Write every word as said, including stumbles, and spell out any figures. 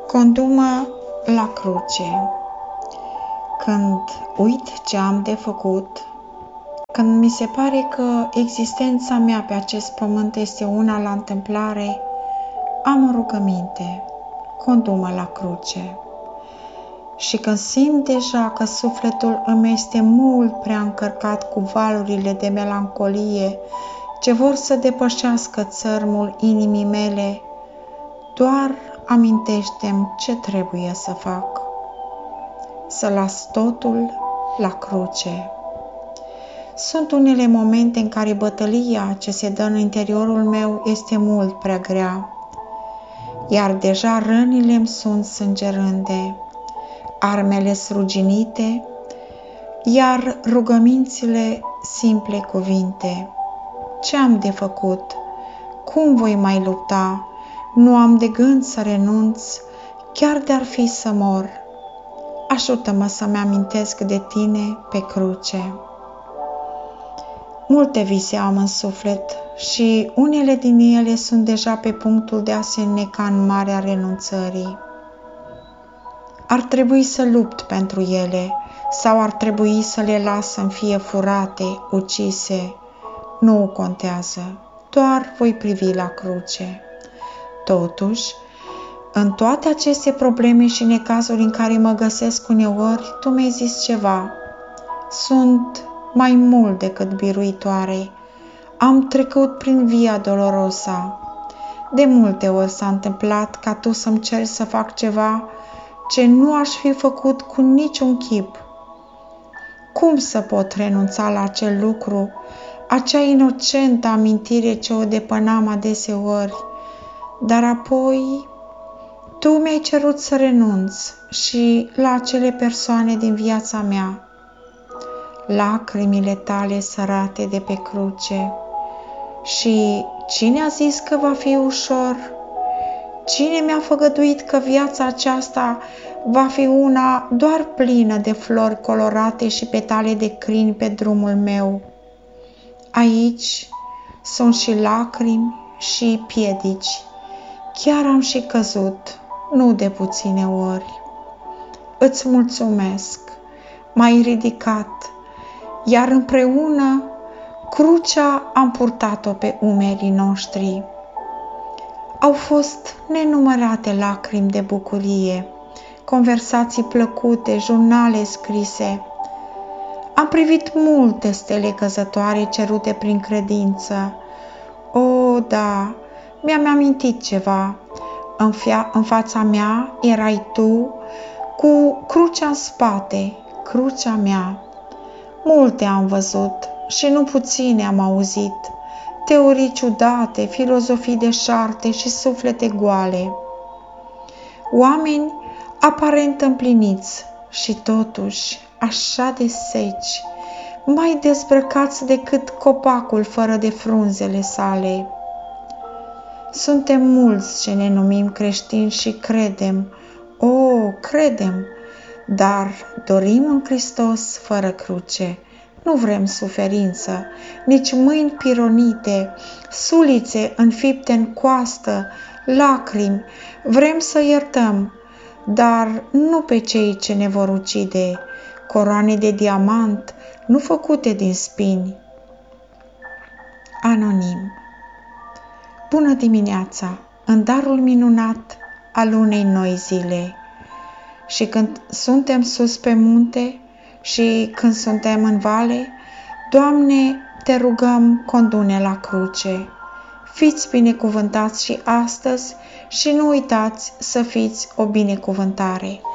Condu-mă la cruce. Când uit ce am de făcut, când mi se pare că existența mea pe acest pământ este una la întâmplare, am o rugăminte: condu-mă la cruce. Și când simt deja că sufletul îmi este mult prea încărcat cu valurile de melancolie ce vor să depășească țărmul inimii mele, doar amintește-mi ce trebuie să fac: să las totul la cruce. Sunt unele momente în care bătălia ce se dă în interiorul meu este mult prea grea, iar deja rănile îmi sunt sângerânde, armele sruginite, iar rugămințile simple cuvinte. Ce am de făcut? Cum voi mai lupta? Nu am de gând să renunț, chiar de-ar fi să mor. Ajută-mă să-mi amintesc de tine pe cruce. Multe vise am în suflet și unele din ele sunt deja pe punctul de a se înneca în marea renunțării. Ar trebui să lupt pentru ele sau ar trebui să le las să-mi fie furate, ucise. Nu contează, doar voi privi la cruce. Totuși, în toate aceste probleme și necazuri în care mă găsesc uneori, tu mi-ai zis ceva: sunt mai mult decât biruitoare. Am trecut prin via dolorosa. De multe ori s-a întâmplat ca tu să-mi ceri să fac ceva ce nu aș fi făcut cu niciun chip. Cum să pot renunța la acel lucru, acea inocentă amintire ce o depănam adeseori, dar apoi tu mi-ai cerut să renunț și la acele persoane din viața mea. Lacrimile tale sărate de pe cruce. Și cine a zis că va fi ușor? Cine mi-a făgăduit că viața aceasta va fi una doar plină de flori colorate și petale de crini pe drumul meu? Aici sunt și lacrimi și piedici. Chiar am și căzut, nu de puține ori. Îți mulțumesc, m-ai ridicat, iar împreună crucea am purtat-o pe umerii noștri. Au fost nenumărate lacrimi de bucurie, conversații plăcute, jurnale scrise. Am privit multe stele căzătoare cerute prin credință. O, da, mi-am amintit ceva. În, fia, în fața mea erai tu, cu crucea în spate, crucea mea. Multe am văzut și nu puține am auzit, teorii ciudate, filozofii deșarte și suflete goale. Oameni aparent împliniți și totuși așa de seci, mai dezbrăcați decât copacul fără de frunzele sale. Suntem mulți ce ne numim creștini și credem, o, credem, dar dorim un Hristos fără cruce. Nu vrem suferință, nici mâini pironite, sulițe înfipte în coastă, lacrimi. Vrem să iertăm, dar nu pe cei ce ne vor ucide, coroane de diamant, nu făcute din spini. Anonim. Bună dimineața, în darul minunat al unei noi zile. Și când suntem sus pe munte și când suntem în vale, Doamne, te rugăm, condu-ne la cruce. Fiți binecuvântați și astăzi și nu uitați să fiți o binecuvântare.